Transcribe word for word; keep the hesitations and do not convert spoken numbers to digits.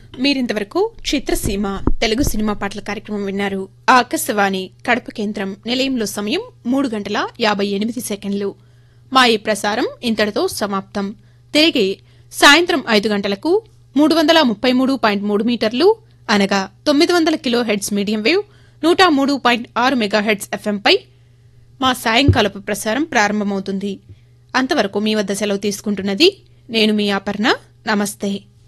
మీరింతవరకు చిత్రసీమ తెలుగు సినిమా పాటల కార్యక్రమం విన్నారు. ఆకాశవాణి కడప కేంద్రం నిలయంలో సమయం మూడు గంటల యాభై ఎనిమిది సెకండ్లు. మా ఈ ప్రసారం ఇంతటితో సమాప్తం. తిరిగి సాయంత్రం ఐదు గంటలకు మూడు వందల ముప్పై మూడు పాయింట్ మూడు మీటర్లు అనగా తొమ్మిది వందల కిలో హెడ్స్ మీడియం వేవ్ నూట మూడు పాయింట్ ఆరు మెగా హెడ్స్ ఎఫ్ఎంపై మా సాయంకాలపు ప్రసారం ప్రారంభమవుతుంది. అంతవరకు మీ వద్ద సెలవు తీసుకుంటున్నది నేను మీ అపర్ణ. నమస్తే.